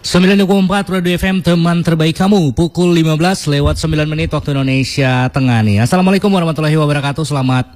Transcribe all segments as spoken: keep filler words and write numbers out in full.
sembilan koma empat Radio F M, teman terbaik kamu, pukul lima belas lewat sembilan menit waktu Indonesia Tengah nih. Assalamualaikum warahmatullahi wabarakatuh. Selamat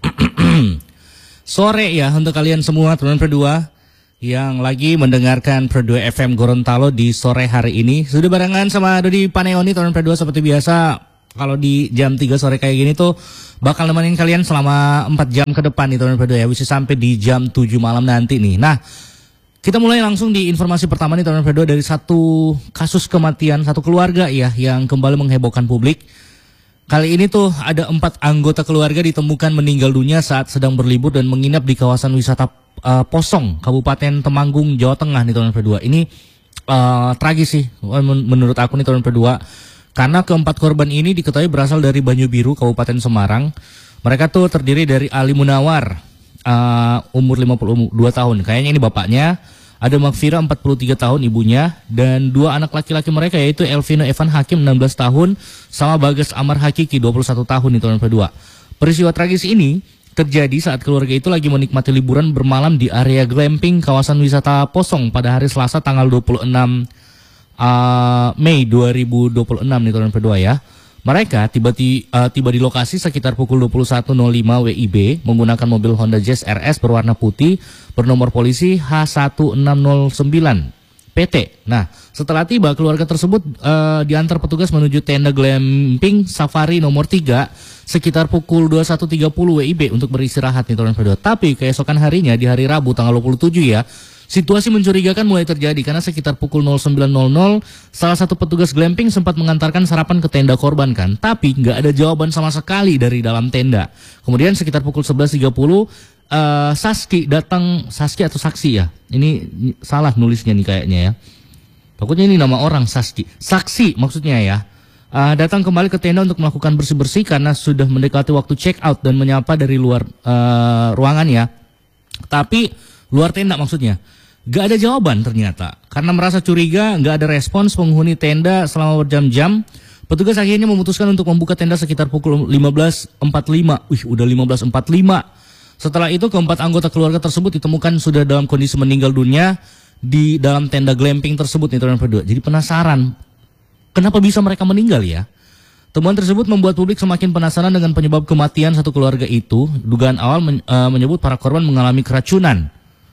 sore ya untuk kalian semua teman berdua yang lagi mendengarkan Perdua F M Gorontalo di sore hari ini. Sudah barengan sama Dodi Paneoni teman berdua seperti biasa. Kalau di jam tiga sore kayak gini tuh bakal nemenin kalian selama empat jam ke depan nih teman berdua ya, bisa sampai di jam tujuh malam nanti nih. Nah, kita mulai langsung di informasi pertama nih teman berdua dari satu kasus kematian satu keluarga ya yang kembali menghebohkan publik. Kali ini tuh ada empat anggota keluarga ditemukan meninggal dunia saat sedang berlibur dan menginap di kawasan wisata uh, Posong, Kabupaten Temanggung, Jawa Tengah nih teman berdua. Ini uh, tragis sih menurut aku nih teman berdua. Karena keempat korban ini diketahui berasal dari Banyu Biru, Kabupaten Semarang. Mereka tuh terdiri dari Ali Munawar, uh, umur lima puluh dua tahun. Kayaknya ini bapaknya. Ada Magfira, empat puluh tiga tahun, ibunya. Dan dua anak laki-laki mereka yaitu Elvino Evan Hakim, enam belas tahun. Sama Bagas Amar Hakiki, dua puluh satu tahun, itu berdua. Peristiwa tragis ini terjadi saat keluarga itu lagi menikmati liburan bermalam di area glamping kawasan wisata Posong pada hari Selasa tanggal dua puluh enam Uh, Mei dua ribu dua puluh enam nih teman berdua ya. Mereka tiba di, uh, tiba di lokasi sekitar pukul dua puluh satu nol lima W I B menggunakan mobil Honda Jazz R S berwarna putih bernomor polisi H satu enam nol sembilan P T. Nah, setelah tiba keluarga tersebut uh, diantar petugas menuju tenda glamping Safari nomor tiga sekitar pukul dua puluh satu tiga puluh W I B untuk beristirahat nih teman berdua. Tapi keesokan harinya di hari Rabu tanggal dua puluh tujuh ya, situasi mencurigakan mulai terjadi karena sekitar pukul nol sembilan nol nol salah satu petugas glamping sempat mengantarkan sarapan ke tenda korban kan, tapi nggak ada jawaban sama sekali dari dalam tenda. Kemudian sekitar pukul sebelas tiga puluh uh, Saski datang, Saski atau Saksi ya, ini salah nulisnya nih kayaknya ya, pokoknya ini nama orang Saski, Saksi maksudnya ya, uh, datang kembali ke tenda untuk melakukan bersih-bersih karena sudah mendekati waktu check out dan menyapa dari luar uh, ruangan ya, tapi luar tenda maksudnya. Gak ada jawaban ternyata. Karena merasa curiga, gak ada respons penghuni tenda selama berjam-jam, petugas akhirnya memutuskan untuk membuka tenda sekitar pukul lima belas empat puluh lima. Wih, udah lima belas empat puluh lima. Setelah itu keempat anggota keluarga tersebut ditemukan sudah dalam kondisi meninggal dunia di dalam tenda glamping tersebut nih teman berdua. Jadi penasaran, kenapa bisa mereka meninggal ya? Temuan tersebut membuat publik semakin penasaran dengan penyebab kematian satu keluarga itu. Dugaan awal men, uh, menyebut para korban mengalami keracunan.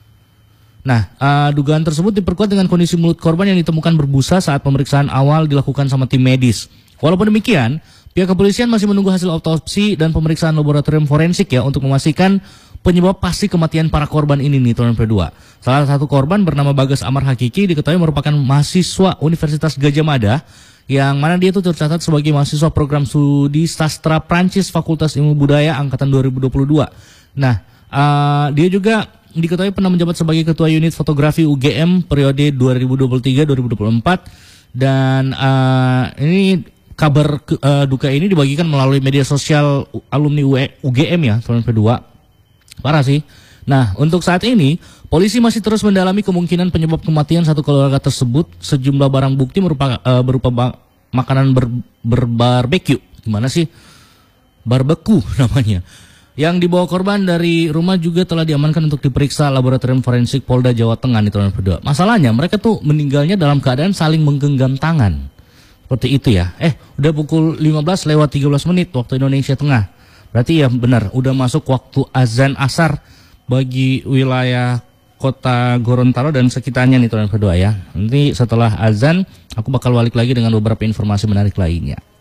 Nah, uh, dugaan tersebut diperkuat dengan kondisi mulut korban yang ditemukan berbusa saat pemeriksaan awal dilakukan sama tim medis. Walaupun demikian, pihak kepolisian masih menunggu hasil autopsi dan pemeriksaan laboratorium forensik ya untuk memastikan penyebab pasti kematian para korban ini nih teman berdua. Salah satu korban bernama Bagas Amar Hakiki diketahui merupakan mahasiswa Universitas Gadjah Mada, yang mana dia itu tercatat sebagai mahasiswa program studi sastra Prancis Fakultas Ilmu Budaya angkatan dua ribu dua puluh dua. Nah, uh, dia juga diketahui pernah menjabat sebagai ketua unit fotografi U G M periode dua ribu dua puluh tiga dua ribu dua puluh empat, dan uh, ini kabar uh, duka ini dibagikan melalui media sosial alumni U G M ya teman berdua. Parah sih. Nah, untuk saat ini polisi masih terus mendalami kemungkinan penyebab kematian satu keluarga tersebut. Sejumlah barang bukti merupakan uh, berupa ba makanan ber berbarbecue. Gimana sih? Barbeku namanya. Yang dibawa korban dari rumah juga telah diamankan untuk diperiksa laboratorium forensik Polda Jawa Tengah nih teman berdua. Masalahnya mereka tuh meninggalnya dalam keadaan saling menggenggam tangan. Seperti itu ya. Eh, udah pukul lima belas lewat tiga belas menit waktu Indonesia Tengah. Berarti ya benar, udah masuk waktu azan asar bagi wilayah kota Gorontalo dan sekitarnya nih teman berdua ya. Nanti setelah azan aku bakal balik lagi dengan beberapa informasi menarik lainnya.